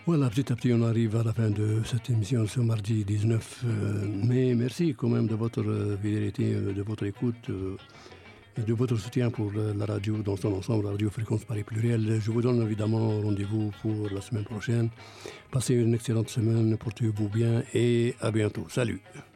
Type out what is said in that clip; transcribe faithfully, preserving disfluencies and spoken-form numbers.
Voilà, petit à petit, on arrive à la fin de cette émission ce mardi dix-neuf mai. Merci quand même de votre fidélité, de votre écoute et de votre soutien pour la radio dans son ensemble, la radio Fréquence Paris Pluriel. Je vous donne évidemment rendez-vous pour la semaine prochaine. Passez une excellente semaine, portez-vous bien et à bientôt. Salut!